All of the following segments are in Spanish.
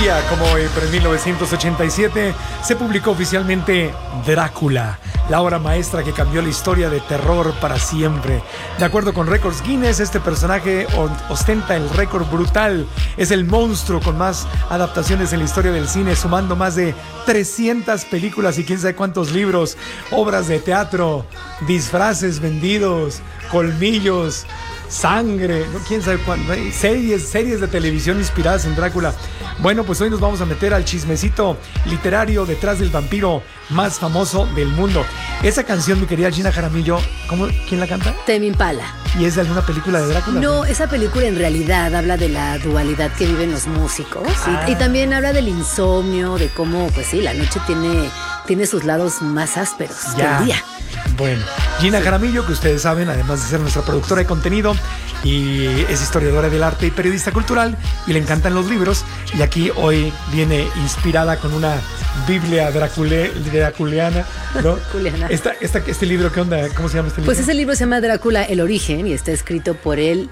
día como hoy, pero en 1987, se publicó oficialmente Drácula, la obra maestra que cambió la historia de terror para siempre. De acuerdo con récords Guinness, este personaje ostenta el récord brutal. Es el monstruo con más adaptaciones en la historia del cine, sumando más de 300 películas y quién sabe cuántos libros, obras de teatro, disfraces vendidos, colmillos, sangre, no, quién sabe cuándo, series de televisión inspiradas en Drácula. Bueno, pues hoy nos vamos a meter al chismecito literario detrás del vampiro más famoso del mundo. Esa canción, mi querida Gina Jaramillo, ¿quién la canta? Tame Impala. ¿Y es de alguna película de Drácula? No, esa película en realidad habla de la dualidad que viven los músicos y también habla del insomnio, de cómo, pues sí, la noche tiene sus lados más ásperos que el día. Bueno, Gina Jaramillo, que ustedes saben, además de ser nuestra productora de contenido, y es historiadora del arte y periodista cultural, y le encantan los libros, y aquí hoy viene inspirada con una Biblia draculiana, ¿no? Este libro, ¿qué onda? ¿Cómo se llama este libro? Pues ese libro se llama Drácula, el origen, y está escrito por el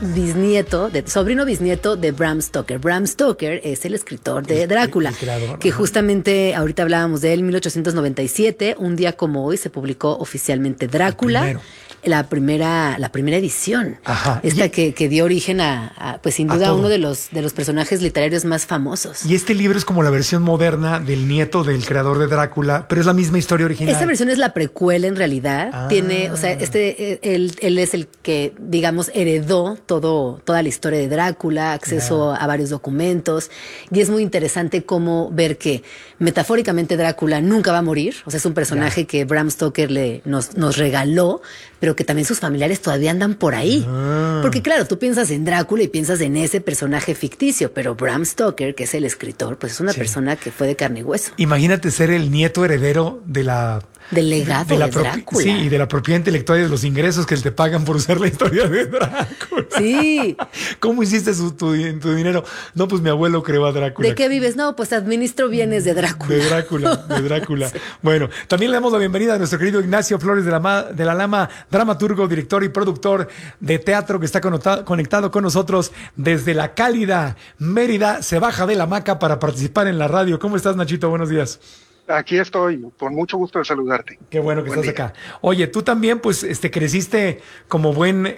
sobrino bisnieto de Bram Stoker. Bram Stoker es el escritor de Drácula, el creador, que justamente ahorita hablábamos de él en 1897, un día como hoy se publicó oficialmente Drácula, la primera edición. Ajá. Esta que dio origen a pues sin duda uno de los personajes literarios más famosos. Y este libro es como la versión moderna del nieto del creador de Drácula, pero es la misma historia original. Esta versión es la precuela en realidad. Tiene, o sea, él es el que, digamos, heredó toda la historia de Drácula, acceso a varios documentos, y es muy interesante cómo ver que metafóricamente Drácula nunca va a morir, o sea, es un personaje que Bram Stoker nos regaló, pero que también sus familiares todavía andan por ahí. Porque claro, tú piensas en Drácula y piensas en ese personaje ficticio, pero Bram Stoker, que es el escritor, pues es una persona que fue de carne y hueso. Imagínate ser el nieto heredero del legado de Drácula. Sí, y de la propiedad intelectual y de los ingresos que te pagan por usar la historia de Drácula. Sí. ¿Cómo hiciste tu dinero? No, pues mi abuelo creó a Drácula. ¿De qué vives? No, pues administro bienes de Drácula. De Drácula. Sí. Bueno, también le damos la bienvenida a nuestro querido Ignacio Flores de la Lama, dramaturgo, director y productor de teatro, que está conectado con nosotros desde la cálida Mérida. Se baja de la hamaca para participar en la radio. ¿Cómo estás, Nachito? Buenos días. Aquí estoy, con mucho gusto de saludarte. Qué bueno que estás acá. Oye, tú también, pues, creciste como buen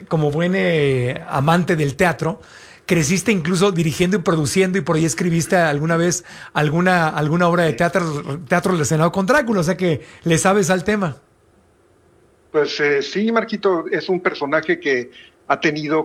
amante del teatro. Creciste incluso dirigiendo y produciendo, y por ahí escribiste alguna vez alguna obra de teatro relacionado con Drácula, o sea que le sabes al tema. Pues sí, Marquito, es un personaje que ha tenido